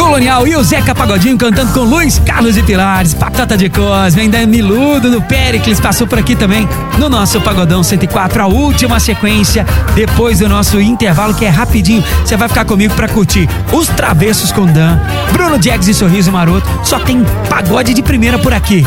Colonial e o Zeca Pagodinho cantando com Luiz Carlos de Pilares, Patata de Cosme, ainda Miludo do Péricles passou por aqui também no nosso Pagodão 104, a última sequência depois do nosso intervalo, que é rapidinho. Você vai ficar comigo pra curtir Os Travessos com Dan, Bruno Jacks e Sorriso Maroto. Só tem pagode de primeira por aqui.